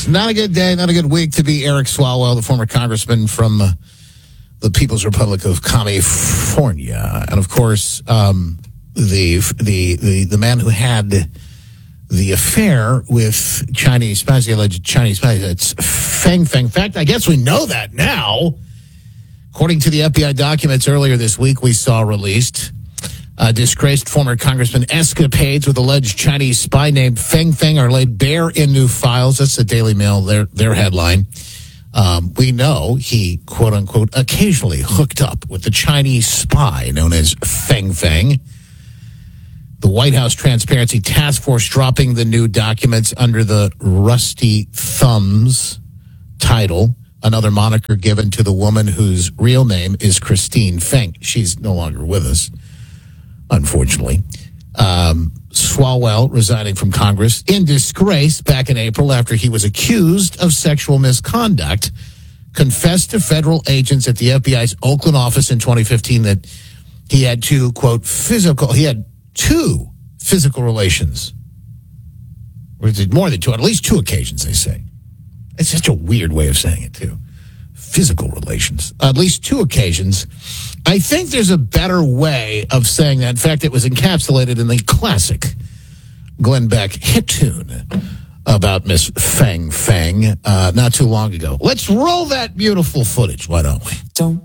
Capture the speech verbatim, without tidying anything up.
not a good day, not a good week to be Eric Swalwell, the former congressman from uh, the People's Republic of California. And, of course, um, the, the, the, the man who had the affair with Chinese spies, the alleged Chinese spies, it's Feng Feng. In fact, I guess we know that now. According to the F B I documents earlier this week we saw released, uh, disgraced former Congressman escapades with alleged Chinese spy named Feng Feng are laid bare in new files. That's the Daily Mail, their, their headline. Um, we know he, quote unquote, occasionally hooked up with the Chinese spy known as Feng Feng. The White House Transparency Task Force dropping the new documents under the Rusty Thumbs title, another moniker given to the woman whose real name is Christine Feng. She's no longer with us, unfortunately. Um, Swalwell resigning from Congress in disgrace back in April after he was accused of sexual misconduct, confessed to federal agents at the F B I's Oakland office in twenty fifteen that he had two, quote, physical, he had two physical relations. Or is it more than two? On at least two occasions, they say. It's such a weird way of saying it, too. Physical relations. At least two occasions. I think there's a better way of saying that. In fact, it was encapsulated in the classic Glenn Beck hit tune about Miss Feng Feng uh, not too long ago. Let's roll that beautiful footage, why don't we? Don't